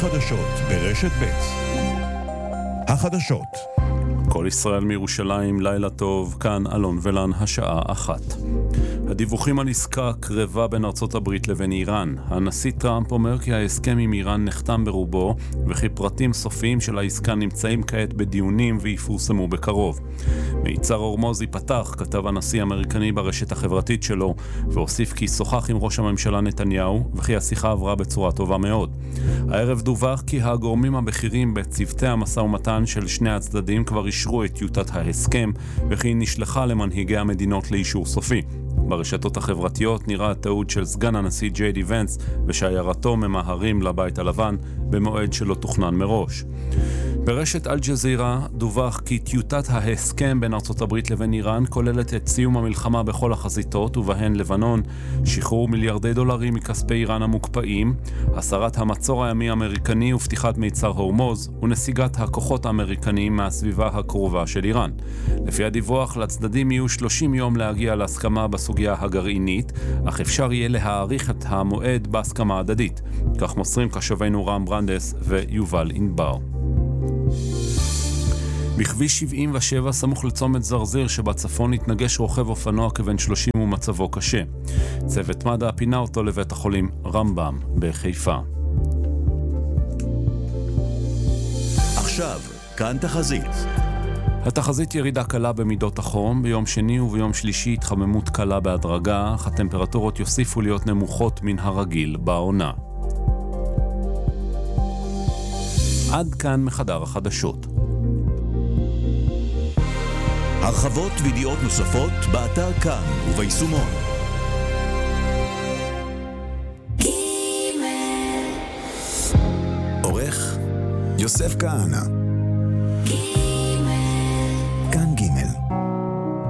החדשות ברשת ב'. החדשות. כל ישראל מירושלים, לילה טוב, כאן אלון ולן, השעה 1. הדיווחים על עסקה קרבה בין ארצות הברית לבין איראן. הנשיא טראמפ אומר כי ההסכם עם איראן נחתם ברובו, וכי פרטים סופיים של העסקה נמצאים כעת בדיונים ויפורסמו בקרוב. מיצר הורמוז ייפתח, כתב הנשיא האמריקני ברשת החברתית שלו, והוסיף כי שוחח עם ראש הממשלה נתניהו, וכי השיחה עברה בצורה טובה מאוד. הערב דווח כי הגורמים הבכירים בצוותי המשא ומתן של שני הצדדים כבר אישרו את טיוטת ההסכם, וכי נשלחה למנהיגי המדינות לאישור סופי. ברשתות החברתיות נראה התיעוד של סגן הנשיא ג'יי די ונס ושיירתו ממהרים לבית הלבן במועד שלא תוכנן מראש. ברשת אל-ג'זירה דווח כי טיוטת ההסכם בין ארצות הברית לבין איראן כוללת את סיום המלחמה בכל החזיתות, ובהן לבנון, שחרור מיליארדי דולרים מכספי איראן המוקפאים, הסרת המצור הימי האמריקני ופתיחת מיצר הורמוז, ונסיגת הכוחות האמריקניים מהסביבה הקרובה של איראן. לפי הדיווח, לצדדים יהיו 30 יום להגיע להסכמה בסוגיה הגרעינית, אך אפשר יהיה להאריך את המועד בהסכמה הדדית. כך מוסרים קשבינו רם ברנדס ויובל אינבר. בכביש 77 סמוך לצומת זרזיר שבצפון התנגש רוכב אופנוע כבן 30 ומצבו קשה. צוות מד"א פינה אותו לבית החולים רמב"ם בחיפה. עכשיו, כאן תחזית. התחזית ירידה קלה במידות החום, ביום שני וביום שלישי התחממות קלה בהדרגה, אך הטמפרטורות יוסיפו להיות נמוכות מן הרגיל בעונה. עד כאן מחדר החדשות. הרחבות וידיעות נוספות באתר כאן וביישומון. עורך יוסף כהנא.